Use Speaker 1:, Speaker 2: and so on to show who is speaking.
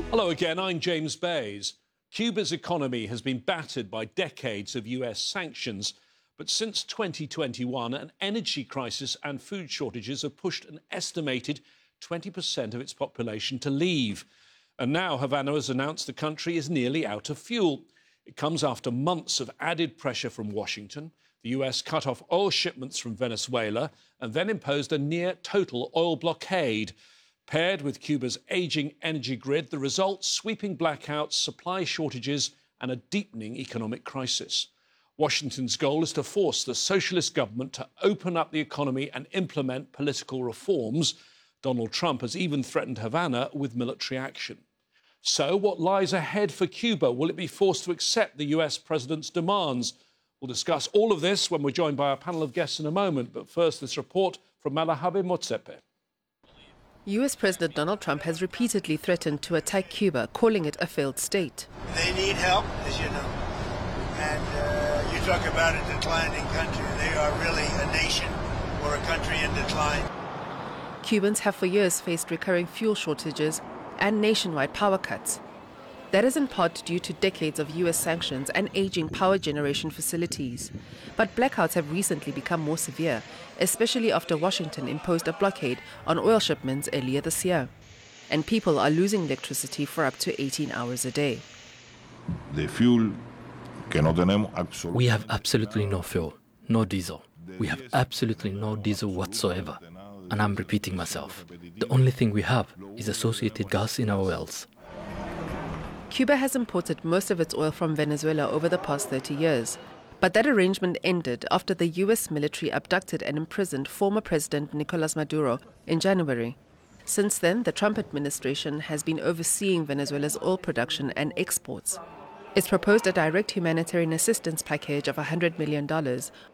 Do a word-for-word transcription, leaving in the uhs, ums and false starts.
Speaker 1: Hello again, I'm James Bays. Cuba's economy has been battered by decades of U S sanctions, but since twenty twenty-one, an energy crisis and food shortages have pushed an estimated twenty percent of its population to leave. And now Havana has announced the country is nearly out of fuel. It comes after months of added pressure from Washington. The U S cut off oil shipments from Venezuela and then imposed a near-total oil blockade. Paired with Cuba's ageing energy grid, the result, sweeping blackouts, supply shortages and a deepening economic crisis. Washington's goal is to force the socialist government to open up the economy and implement political reforms. Donald Trump has even threatened Havana with military action. So what lies ahead for Cuba? Will it be forced to accept the U S president's demands? We'll discuss all of this when we're joined by our panel of guests in a moment. But first, this report from Malahabe Motsepe.
Speaker 2: U S President Donald Trump has repeatedly threatened to attack Cuba, calling it a failed state.
Speaker 3: They need help, as you know. And uh, you talk about a declining country. They are really a nation or a country in decline.
Speaker 2: Cubans have for years faced recurring fuel shortages and nationwide power cuts. That is in part due to decades of U S sanctions and aging power generation facilities. But blackouts have recently become more severe, especially after Washington imposed a blockade on oil shipments earlier this year. And people are losing electricity for up to eighteen hours a day.
Speaker 4: The fuel que no tenemos absolutamente.
Speaker 5: We have absolutely no fuel, no diesel. We have absolutely no diesel whatsoever. And I'm repeating myself. The only thing we have is associated gas in our wells.
Speaker 2: Cuba has imported most of its oil from Venezuela over the past thirty years. But that arrangement ended after the U S military abducted and imprisoned former President Nicolas Maduro in January. Since then, the Trump administration has been overseeing Venezuela's oil production and exports. It's proposed a direct humanitarian assistance package of one hundred million dollars